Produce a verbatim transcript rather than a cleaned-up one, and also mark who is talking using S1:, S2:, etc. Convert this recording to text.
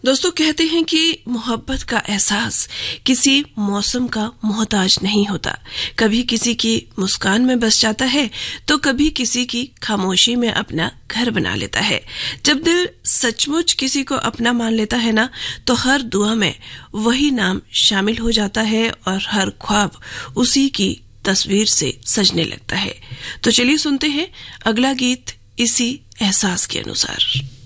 S1: दोस्तों, कहते हैं कि मोहब्बत का एहसास किसी मौसम का मोहताज नहीं होता। कभी किसी की मुस्कान में बस जाता है तो कभी किसी की खामोशी में अपना घर बना लेता है। जब दिल सचमुच किसी को अपना मान लेता है ना, तो हर दुआ में वही नाम शामिल हो जाता है और हर ख्वाब उसी की तस्वीर से सजने लगता है। तो चलिए सुनते हैं अगला गीत इसी एहसास के अनुसार।